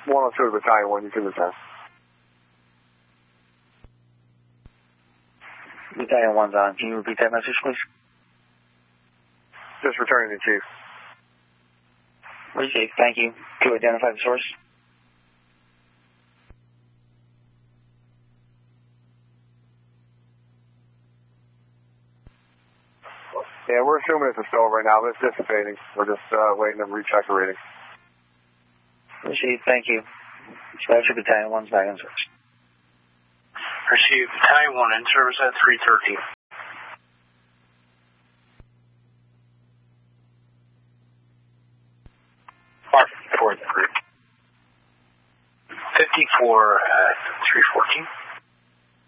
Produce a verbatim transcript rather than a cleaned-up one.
one oh two Battalion one, you can return. Battalion one's on. Can you repeat that message, please? Just returning to Chief. Received. Thank you. Can you identify the source? Yeah, we're assuming it's a stove right now, but it's dissipating. We're just uh, waiting to recheck the reading. Received. Thank you. Dispatcher Battalion one's back in service. Received. Battalion one in service at three thirteen. fifty-four at three fourteen.